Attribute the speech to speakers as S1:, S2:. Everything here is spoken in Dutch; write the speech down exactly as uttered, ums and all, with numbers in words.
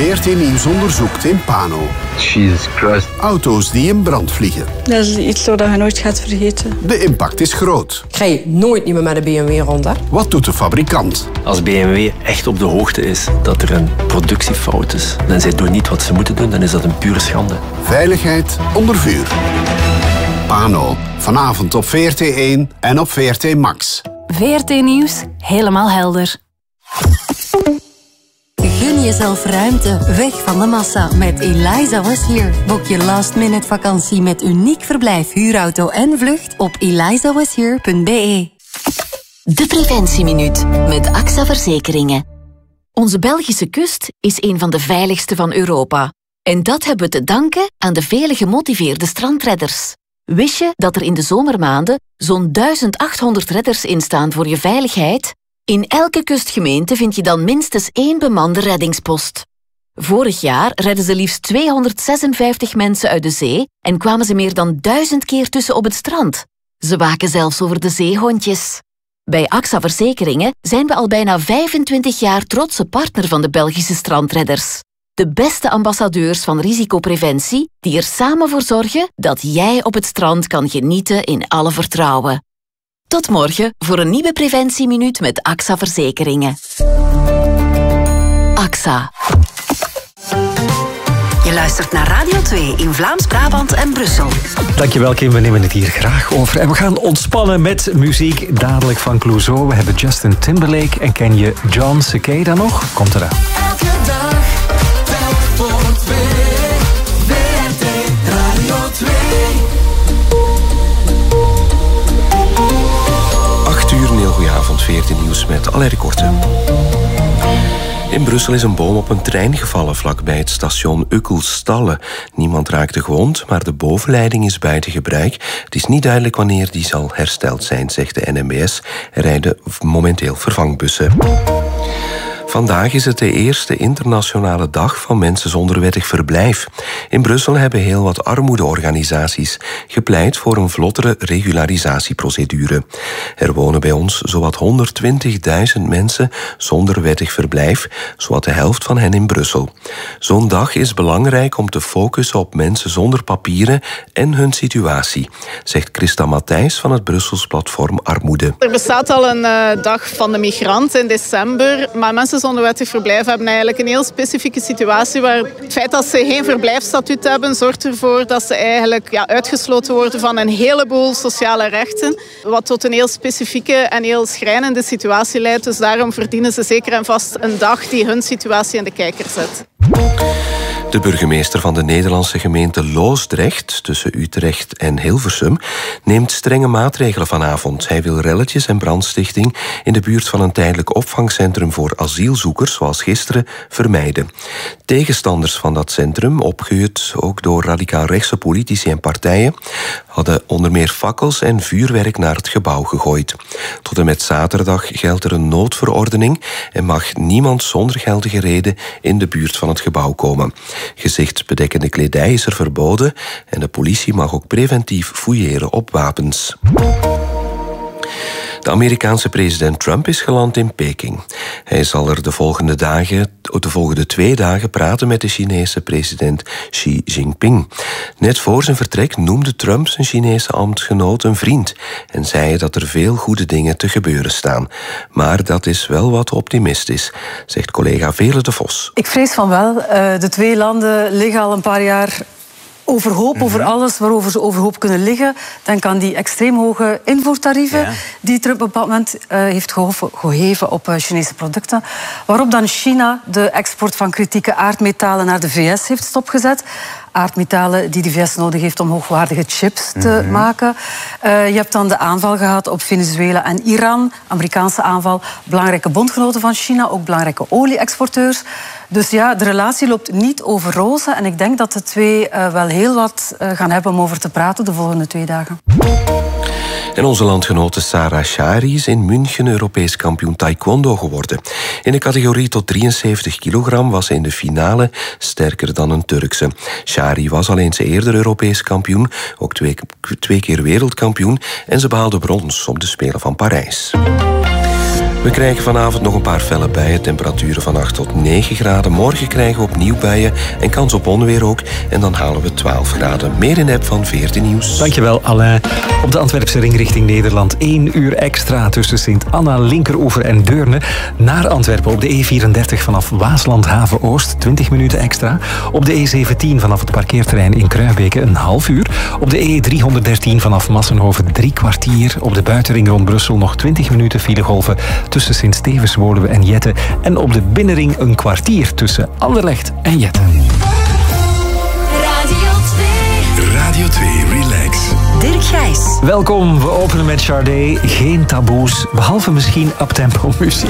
S1: V R T Nieuws onderzoekt in Pano.
S2: Jesus Christ.
S1: Auto's die in brand vliegen.
S3: Dat is iets dat je nooit gaat vergeten.
S1: De impact is groot.
S4: Ik rij nooit niet meer met een B M W rond, hè?
S1: Wat doet de fabrikant?
S5: Als B M W echt op de hoogte is dat er een productiefout is en zij doen niet wat ze moeten doen, dan is dat een pure schande.
S1: Veiligheid onder vuur. Pano. Vanavond op V R T één en op V R T Max.
S6: V R T Nieuws. Helemaal helder.
S7: Gun jezelf ruimte, weg van de massa met Eliza Was Here. Boek je last minute vakantie met uniek verblijf, huurauto en vlucht op eliza was here punt b e.
S8: De Preventieminuut met A X A Verzekeringen. Onze Belgische kust is een van de veiligste van Europa. En dat hebben we te danken aan de vele gemotiveerde strandredders. Wist je dat er in de zomermaanden zo'n duizend achthonderd redders instaan voor je veiligheid? In elke kustgemeente vind je dan minstens één bemande reddingspost. Vorig jaar redden ze liefst tweehonderdzesenvijftig mensen uit de zee en kwamen ze meer dan duizend keer tussen op het strand. Ze waken zelfs over de zeehondjes. Bij A X A Verzekeringen zijn we al bijna vijfentwintig jaar trotse partner van de Belgische strandredders. De beste ambassadeurs van risicopreventie die er samen voor zorgen dat jij op het strand kan genieten in alle vertrouwen. Tot morgen voor een nieuwe Preventieminuut met A X A Verzekeringen. A X A.
S7: Je luistert naar Radio twee in Vlaams-Brabant en Brussel.
S9: Dankjewel Kim, we nemen het hier graag over. En we gaan ontspannen met muziek dadelijk van Clouseau. We hebben Justin Timberlake en ken je John Cicada nog? Komt eraan.
S10: Elke dag, telk voor twee. V R T Radio twee.
S11: acht uur, een heel goeie avond, V R T Nieuws met allerlei korten. In Brussel is een boom op een trein gevallen vlakbij het station Uckelstalle. Niemand raakte gewond, maar de bovenleiding is buiten gebruik. Het is niet duidelijk wanneer die zal hersteld zijn, zegt de N M B S. Er rijden momenteel vervangbussen. Vandaag is het de eerste internationale dag van mensen zonder wettig verblijf. In Brussel hebben heel wat armoedeorganisaties gepleit voor een vlottere regularisatieprocedure. Er wonen bij ons zowat honderdtwintigduizend mensen zonder wettig verblijf, zowat de helft van hen in Brussel. Zo'n dag is belangrijk om te focussen op mensen zonder papieren en hun situatie, zegt Christa Matthijs van het Brussels platform Armoede.
S12: Er bestaat al een uh, dag van de migrant in december, maar mensen zonder wettig verblijf hebben eigenlijk een heel specifieke situatie waar het feit dat ze geen verblijfsstatuut hebben zorgt ervoor dat ze eigenlijk ja, uitgesloten worden van een heleboel sociale rechten, wat tot een heel specifieke en heel schrijnende situatie leidt. Dus daarom verdienen ze zeker en vast een dag die hun situatie in de kijker zet.
S11: De burgemeester van de Nederlandse gemeente Loosdrecht, tussen Utrecht en Hilversum, neemt strenge maatregelen vanavond. Hij wil relletjes en brandstichting in de buurt van een tijdelijk opvangcentrum voor asielzoekers, zoals gisteren, vermijden. Tegenstanders van dat centrum, opgehuurd ook door radicaal-rechtse politici en partijen, hadden onder meer fakkels en vuurwerk naar het gebouw gegooid. Tot en met zaterdag geldt er een noodverordening en mag niemand zonder geldige reden in de buurt van het gebouw komen. Gezichtsbedekkende kledij is er verboden en de politie mag ook preventief fouilleren op wapens. De Amerikaanse president Trump is geland in Peking. Hij zal er de volgende dagen, de volgende twee dagen praten met de Chinese president Xi Jinping. Net voor zijn vertrek noemde Trump zijn Chinese ambtgenoot een vriend en zei dat er veel goede dingen te gebeuren staan. Maar dat is wel wat optimistisch, zegt collega Vele de Vos.
S13: Ik vrees van wel. De twee landen liggen al een paar jaar overhoop mm-hmm. over alles waarover ze overhoop kunnen liggen. Denk aan die extreem hoge invoertarieven ja. die Trump op een bepaald moment uh, heeft geheven op uh, Chinese producten. Waarop dan China de export van kritieke aardmetalen naar de V S heeft stopgezet. Aardmetalen die de V S nodig heeft om hoogwaardige chips te mm-hmm. maken. Uh, je hebt dan de aanval gehad op Venezuela en Iran. Amerikaanse aanval. Belangrijke bondgenoten van China, ook belangrijke olie-exporteurs. Dus ja, de relatie loopt niet over rozen. En ik denk dat de twee uh, wel heel wat uh, gaan hebben om over te praten de volgende twee dagen.
S11: En onze landgenote Sarah Shari is in München Europees kampioen taekwondo geworden. In de categorie tot drieënzeventig kilogram was ze in de finale sterker dan een Turkse. Shari was al eens eerder Europees kampioen, ook twee, twee keer wereldkampioen en ze behaalde brons op de Spelen van Parijs. We krijgen vanavond nog een paar felle buien. Temperaturen van acht tot negen graden. Morgen krijgen we opnieuw buien en kans op onweer ook. En dan halen we twaalf graden. Meer in de app van veertien Nieuws.
S9: Dankjewel, Alain. Op de Antwerpse ring richting Nederland één uur extra tussen Sint-Anna, Linkeroever en Deurne. Naar Antwerpen op de E vierendertig vanaf Waasland Haven Oost, twintig minuten extra. Op de E zeventien vanaf het parkeerterrein in Kruijbeke een half uur. Op de E driehonderddertien vanaf Massenhoven drie kwartier. Op de buitenring rond Brussel nog twintig minuten filegolven tussen Sint-Stevens, Woluwe en Jette. En op de binnenring een kwartier tussen Anderlecht en Jette.
S2: Radio twee Relax.
S7: Dirk Gijs.
S9: Welkom, we openen met Sade. Geen taboes, behalve misschien uptempo muziek.